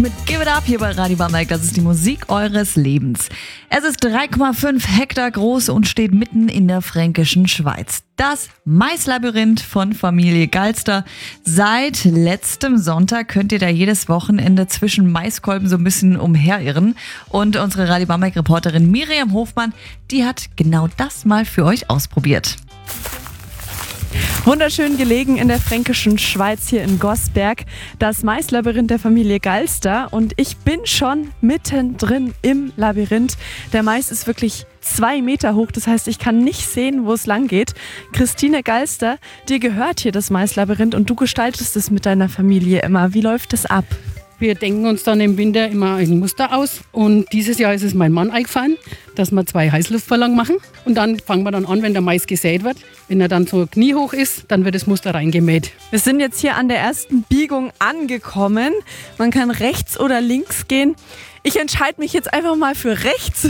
Mit Give It Up hier bei Radio Bamberg, das ist die Musik eures Lebens. Es ist 3,5 Hektar groß und steht mitten in der fränkischen Schweiz. Das Maislabyrinth von Familie Galster. Seit letztem Sonntag könnt ihr da jedes Wochenende zwischen Maiskolben so ein bisschen umherirren. Und unsere Radio Bamberg-Reporterin Miriam Hofmann, die hat genau das mal für euch ausprobiert. Wunderschön gelegen in der fränkischen Schweiz hier in Gosberg, das Maislabyrinth der Familie Galster, und ich bin schon mittendrin im Labyrinth. Der Mais ist wirklich 2 Meter hoch, das heißt, ich kann nicht sehen, wo es lang geht. Christine Galster, dir gehört hier das Maislabyrinth und du gestaltest es mit deiner Familie immer. Wie läuft das ab? Wir denken uns dann im Winter immer ein Muster aus, und dieses Jahr ist es mein Mann eingefallen, dass wir 2 Heißluftballons machen, und dann fangen wir dann an, wenn der Mais gesät wird. Wenn er dann so kniehoch ist, dann wird das Muster reingemäht. Wir sind jetzt hier an der ersten Biegung angekommen. Man kann rechts oder links gehen. Ich entscheide mich jetzt einfach mal für rechts.